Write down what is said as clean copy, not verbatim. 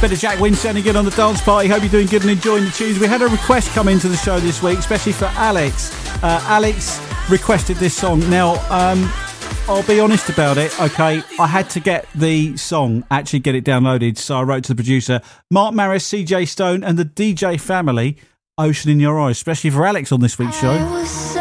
Bit of Jack Winstead again on the dance party. Hope you're doing good and enjoying the tunes. We had a request come into the show this week, especially for Alex. Alex requested this song. Now, I'll be honest about it, okay? I had to get the song, actually get it downloaded, so I wrote to the producer, Mark Maris, CJ Stone, and the DJ family, Ocean in Your Eyes, especially for Alex on this week's show.